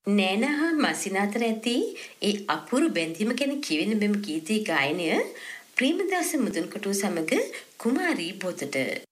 නෑනා හා මසින අතර ඇති ඒ අපූරු බැඳීම ගැන කියවෙන මෙම ගීතයේ ගායනය ප්‍රේමදාස මුදුන්කොටුව සමග කුමාරී බොතට.